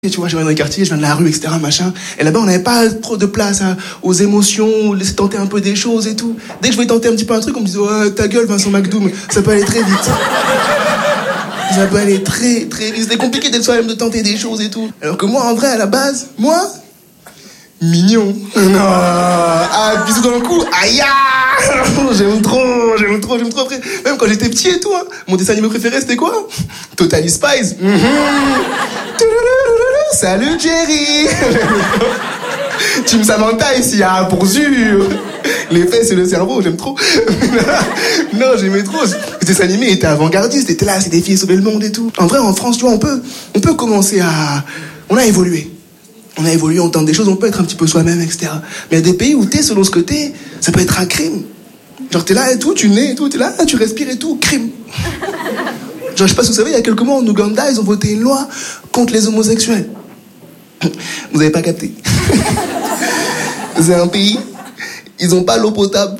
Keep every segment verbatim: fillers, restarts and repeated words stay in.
Et tu vois, je viens dans les quartiers, je viens de la rue, et cetera, machin. Et là-bas, on n'avait pas trop de place à, aux émotions, laisser tenter un peu des choses et tout. Dès que je voulais tenter un petit peu un truc, on me disait, ouais, ta gueule, Vincent McDoom, ça peut aller très vite. Ça peut aller très, très vite. C'était compliqué d'être soi-même, de tenter des choses et tout. Alors que moi, en vrai, à la base, moi, mignon. Non. Ah, bisous dans le cou. Aïe, ah, j'aime trop, j'aime trop, j'aime trop. Après, même quand j'étais petit et tout, hein, mon dessin animé préféré, c'était quoi? Totally Spies. Mm-hmm. Salut Jerry. Team Samantha ici, ah, pour sûr. Les fesses et le cerveau, j'aime trop. Non, j'aimais trop. Ce dessin animé était avant-gardiste, était là, c'est des filles sauver le monde et tout. En vrai, en France, tu vois, on peut, on peut commencer à... On a évolué. On a évolué, on tente des choses, on peut être un petit peu soi-même, et cetera. Mais il y a des pays où t'es selon ce que t'es, ça peut être un crime. Genre t'es là et tout, tu nais et tout, t'es là, tu respires et tout, crime. Genre je sais pas si vous savez, il y a quelques mois en Ouganda, ils ont voté une loi contre les homosexuels. Vous avez pas capté. C'est un pays, ils ont pas l'eau potable.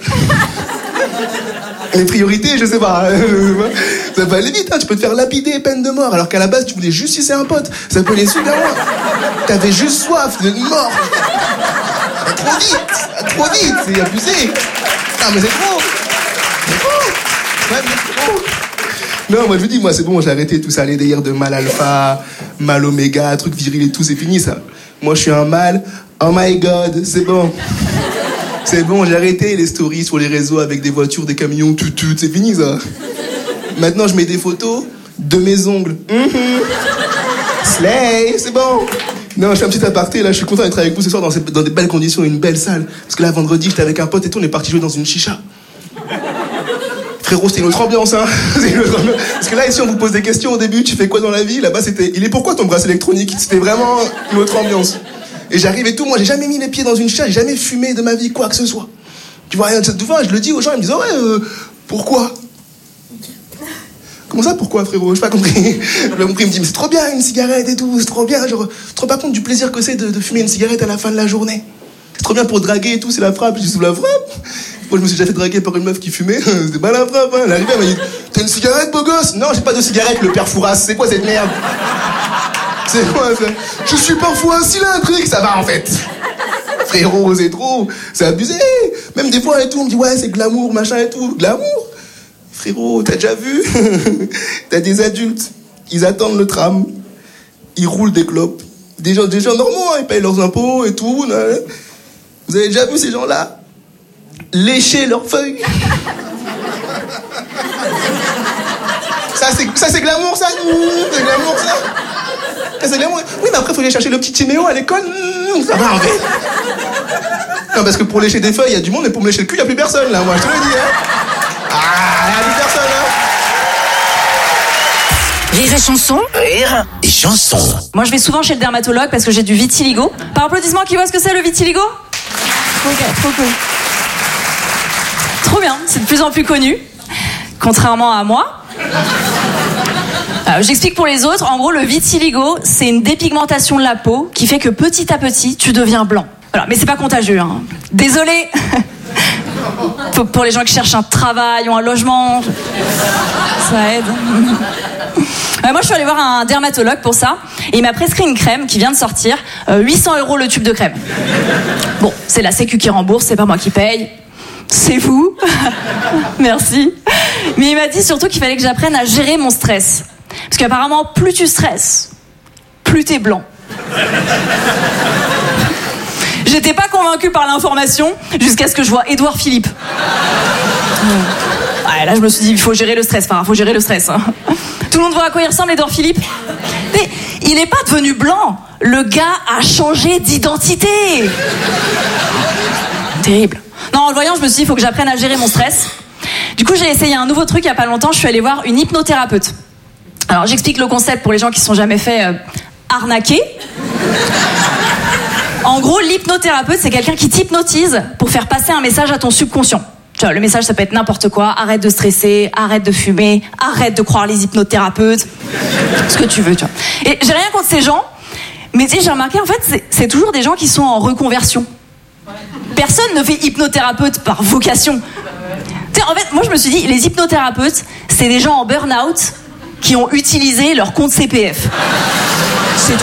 Les priorités, je sais pas. Ça peut aller vite, hein. Tu peux te faire lapider, peine de mort, alors qu'à la base tu voulais juste sucer un pote. Ça peut aller super loin. T'avais juste soif de mort. Trop vite, trop vite, c'est abusé. Non mais c'est trop. C'est trop. Ouais, mais c'est trop. Non, moi je vous dis, moi c'est bon, j'ai arrêté tout ça, les délires de mal alpha, mal oméga, truc viril et tout, c'est fini ça. Moi je suis un mâle, oh my god, c'est bon. C'est bon, j'ai arrêté les stories sur les réseaux avec des voitures, des camions, tout, tout, c'est fini ça. Maintenant je mets des photos de mes ongles. Mm-hmm. Slay, c'est bon. Non, je fais un petit aparté, là je suis content d'être avec vous ce soir dans, ces, dans des belles conditions, une belle salle. Parce que là vendredi j'étais avec un pote et tout, on est parti jouer dans une chicha. Frérot, c'était une autre ambiance, hein. C'est une autre ambiance. Parce que là, ici, on vous pose des questions au début, tu fais quoi dans la vie? Là-bas, c'était, il est pourquoi ton bracelet électronique? C'était vraiment une autre ambiance. Et j'arrive et tout, moi, j'ai jamais mis les pieds dans une chicha, j'ai jamais fumé de ma vie, quoi que ce soit. Tu vois, rien de cette fois, je le dis aux gens, ils me disent, oh ouais, euh, pourquoi? Comment ça, pourquoi, frérot? J'ai pas compris. J'ai pas compris, il me dit, mais c'est trop bien, une cigarette et tout, c'est trop bien, genre, tu te rends pas compte du plaisir que c'est de, de fumer une cigarette à la fin de la journée. C'est trop bien pour draguer et tout, c'est la frappe, je dis, sous la frappe. Moi, je me suis déjà fait draguer par une meuf qui fumait. C'était pas la frappe, hein. Elle arrivait, elle m'a dit, t'as une cigarette, beau gosse? Non, j'ai pas de cigarette, le père Fouras. C'est quoi cette merde? C'est quoi ça? Je suis parfois cylindrique, ça va en fait. Frérot, c'est trop. C'est abusé. Même des fois et tout, on me dit, ouais, c'est glamour, machin et tout. Glamour? Frérot, t'as déjà vu? T'as des adultes, ils attendent le tram, ils roulent des clopes. Des gens, des gens normaux, hein, ils payent leurs impôts et tout. Hein. Vous avez déjà vu ces gens-là lécher leurs feuilles? Ça c'est, ça c'est glamour, ça. C'est glamour, ça. Ça c'est glamour. Oui, mais après faut aller chercher le petit Timéo à l'école. Ça va en fait. Non, parce que pour lécher des feuilles, il y a du monde, mais pour me lécher le cul, il n'y a plus personne là. Moi, je te le dis. Hein. Ah, il n'y a plus personne là. Rire et chanson. Rire et chanson. Moi, je vais souvent chez le dermatologue parce que j'ai du vitiligo. Par applaudissement, qui voit ce que c'est le vitiligo? Ok, trop cool. Trop bien, c'est de plus en plus connu, contrairement à moi. Euh, j'explique pour les autres. En gros, le vitiligo, c'est une dépigmentation de la peau qui fait que petit à petit, tu deviens blanc. Voilà, mais c'est pas contagieux. Hein. Désolé. Pour les gens qui cherchent un travail ou un logement, ça aide. Euh, moi, je suis allée voir un dermatologue pour ça. Et il m'a prescrit une crème qui vient de sortir. Euh, huit cents euros le tube de crème. Bon, c'est la Sécu qui rembourse, c'est pas moi qui paye. C'est vous. Merci. Mais il m'a dit surtout qu'il fallait que j'apprenne à gérer mon stress. Parce qu'apparemment, plus tu stresses, plus t'es blanc. J'étais pas convaincue par l'information jusqu'à ce que je vois Édouard Philippe. Ouais, là, je me suis dit, il faut gérer le stress. Enfin, il faut gérer le stress. Hein. Tout le monde voit à quoi il ressemble, Édouard Philippe? Mais il n'est pas devenu blanc. Le gars a changé d'identité. Terrible. Non, en le voyant, je me suis dit, il faut que j'apprenne à gérer mon stress. Du coup, j'ai essayé un nouveau truc il n'y a pas longtemps. Je suis allée voir une hypnothérapeute. Alors, j'explique le concept pour les gens qui ne se sont jamais fait euh, arnaquer. En gros, l'hypnothérapeute, c'est quelqu'un qui t'hypnotise pour faire passer un message à ton subconscient. Tu vois, le message, ça peut être n'importe quoi. Arrête de stresser, arrête de fumer, arrête de croire les hypnothérapeutes. Ce que tu veux, tu vois. Et j'ai rien contre ces gens, mais tu sais, j'ai remarqué, en fait, c'est, c'est toujours des gens qui sont en reconversion. Personne ne fait hypnothérapeute par vocation. Tu sais, en fait, moi, je me suis dit, les hypnothérapeutes, c'est des gens en burn-out qui ont utilisé leur compte C P F. C'est tout.